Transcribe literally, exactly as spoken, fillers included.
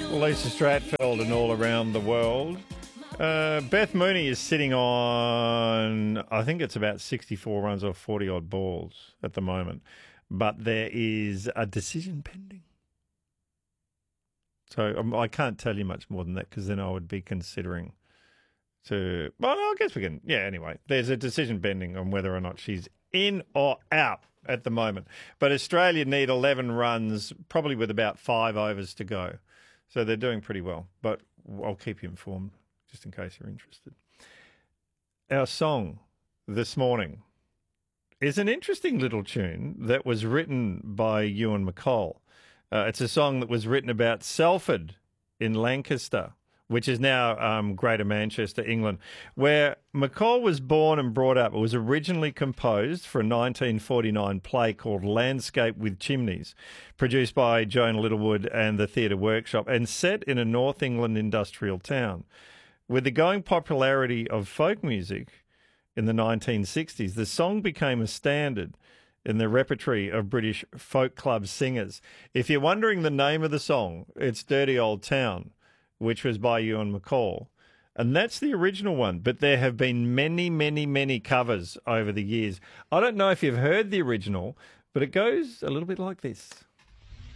Lisa Stratfeld and All Around the World. Uh, Beth Mooney is sitting on, I think it's about sixty-four runs or forty-odd balls at the moment. But there is a decision pending. So um, I can't tell you much more than that because then I would be considering to... Well, I guess we can... Yeah, anyway. There's a decision pending on whether or not she's in or out at the moment. But Australia need eleven runs, probably with about five overs to go. So they're doing pretty well. But I'll keep you informed just in case you're interested. Our song this morning is an interesting little tune that was written by Ewan McCall. Uh, it's a song that was written about Salford in Lancaster, which is now um, Greater Manchester, England, where McCall was born and brought up. It was originally composed for a nineteen forty-nine play called Landscape with Chimneys, produced by Joan Littlewood and the Theatre Workshop, and set in a North England industrial town. With the growing popularity of folk music in the nineteen sixties, the song became a standard in the repertory of British folk club singers. If you're wondering the name of the song, it's Dirty Old Town, which was by Ewan McCall. And that's the original one, but there have been many, many, many covers over the years. I don't know if you've heard the original, but it goes a little bit like this.